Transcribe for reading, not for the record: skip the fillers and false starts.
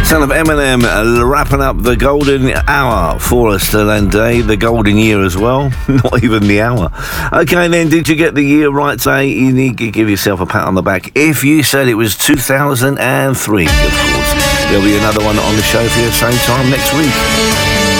Son of Eminem wrapping up the golden hour for us today, the golden year as well, not even the hour. Okay then, did you get the year right today? You need to give yourself a pat on the back. If you said it was 2003, of course, there'll be another one on the show for you same time next week.